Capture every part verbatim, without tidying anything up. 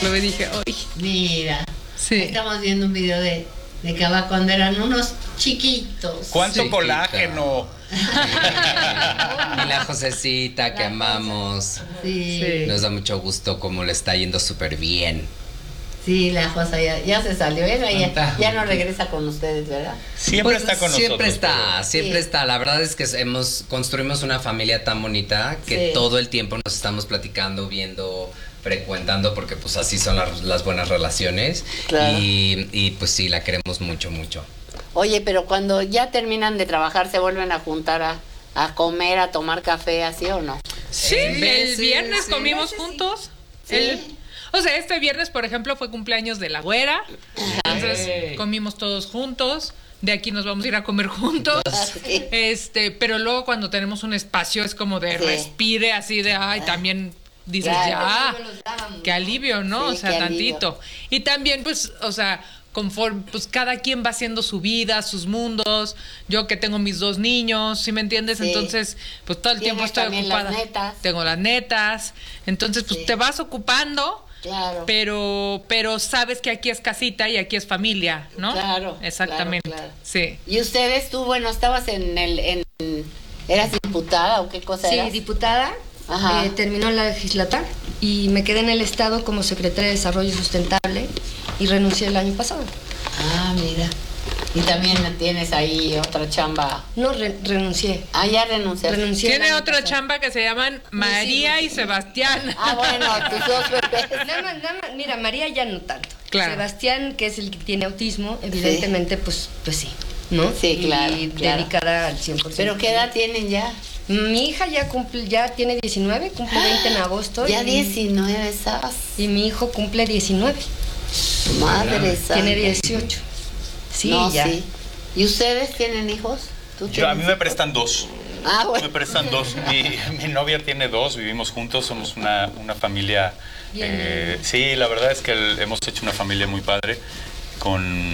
lo vi y dije, ¡ay! Mira, Sí. estamos viendo un video de, de Cava cuando eran unos chiquitos. ¿Cuánto Chiquita. colágeno? Y la Josecita que La amamos. Sí, Sí. sí, Nos da mucho gusto cómo le está yendo súper bien. la Josa ya, ya se salió, ella ya, Anda. ya no regresa con ustedes, ¿verdad? Siempre Pues, está con siempre nosotros. está, siempre Sí. está. La verdad es que hemos construimos una familia tan bonita que Sí. todo el tiempo nos estamos platicando, viendo, frecuentando, porque pues así son las, las buenas relaciones. Claro. Y, y pues sí, la queremos mucho, mucho. Oye, pero cuando ya terminan de trabajar, ¿se vuelven a juntar a, a comer, a tomar café, así o no? Sí, En el veces, viernes sí. comimos En veces sí. juntos. Sí. El- o sea, este viernes, por ejemplo, fue cumpleaños de la güera. Entonces Ey. comimos todos juntos. De aquí nos vamos a ir a comer juntos. Sí. Este, pero luego cuando tenemos un espacio es como de Sí. respire, así de ay, también dices Claro. ya, qué alivio, ¿no? Sí, o sea, qué alivio. tantito. Y también, pues, o sea, conforme, pues cada quien va haciendo su vida, sus mundos. Yo que tengo mis dos niños, ¿sí me entiendes? Sí. Entonces, pues todo el Tienes tiempo estoy también las ocupada. netas. Tengo las netas. Entonces, pues Sí. te vas ocupando. Claro. Pero, pero sabes que aquí es casita y aquí es familia, ¿no? Claro, Exactamente. claro, claro. Sí. ¿Y ustedes, tú, bueno, estabas en el, en, eras diputada o qué cosa Sí, eras? diputada, Ajá. eh, terminó la legislatura y me quedé en el Estado como secretaria de Desarrollo Sustentable y renuncié el año pasado. Ah, mira. Y también tienes ahí otra chamba. No, re- renuncié. Ah, ya renunciaste. Renuncié el Tiene año otra pasado. chamba que se llaman María y Sebastián. Ah, bueno, tus dos bebés. Nada más, nada más, mira, María ya no tanto. Claro. Sebastián, que es el que tiene autismo, evidentemente, pues, pues sí, ¿no? Sí, claro, Y claro. dedicada al cien por ciento. ¿Pero qué edad tienen ya? Mi hija ya cumple, ya tiene diecinueve, cumple veinte en agosto. Ya y, diecinueve, ¿sabes? Y mi hijo cumple diecinueve, Madre santa. tiene dieciocho. Sí, No, ya. sí. ¿Y ustedes tienen hijos? ¿Tú Yo, a mí tienes me hijos? prestan dos. Ah, Me bueno. prestan dos. Mi, mi novia tiene dos, vivimos juntos, somos una, una familia. Bien. eh, sí, la verdad es que el- hemos hecho una familia muy padre. Con,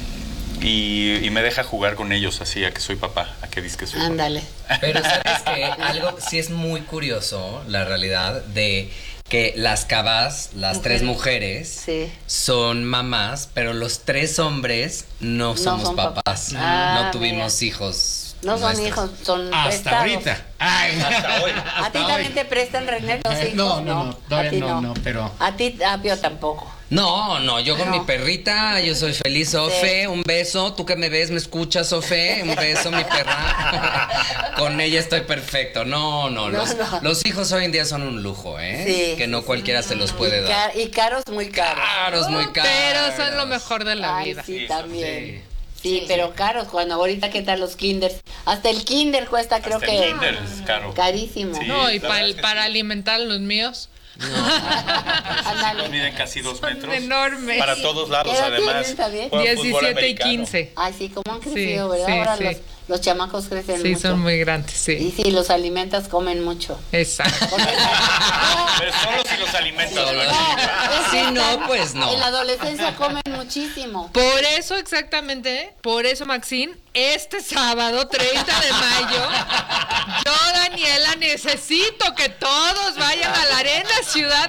y, y me deja jugar con ellos así, a que soy papá, a que dices que soy papá. Ándale. Pero sabes que algo sí es muy curioso, la realidad, de que las Cavas, las tres mujeres, Sí. son mamás, pero los tres hombres no somos son papás. papás. Ah, no tuvimos hijos. No son nuestros. hijos, son Hasta prestados. ahorita. Ay, Hasta hoy. ¿A ti también te prestan, René, los Eh, hijos? no, no, no, todavía a ti no, no, pero- A ti, a Pío tampoco. No, no, yo con No. mi perrita, yo soy feliz, Ofe, Sí. un beso, tú que me ves, me escuchas, Ofe, un beso, mi perra. Con ella estoy perfecto. No, no, No, los, no. los hijos hoy en día son un lujo, ¿eh? Sí, que no cualquiera se los puede Y, dar. car- y caros, muy caros. Caros, muy caros. Pero son lo mejor de la Ay, vida. sí, Sí, también. Sí, pero caros, cuando ahorita, ¿qué tal los kinders? Hasta el kinder cuesta, creo Hasta que el kinder es caro. carísimo. Sí. No, y la pa- verdad es que para sí. alimentar a los míos. Ándale. Nos miden casi dos Son metros. enormes. Para todos lados, ¿Qué edad además. tienen, también? Juegan fútbol diecisiete y americano. quince. Ay, sí, cómo han Sí, crecido, ¿verdad? sí, Ahora sí. Los, los chamacos crecen Sí, mucho. son muy grandes, Y sí. si los alimentas, comen mucho. Exacto. Pero solo si los alimentas. Solo ¿no? si- Si no, pues no. En la adolescencia comen muchísimo. Por eso, exactamente, por eso, Maxine, este sábado, treinta de mayo, yo, Daniela, necesito que todos vayan a la Arena Ciudad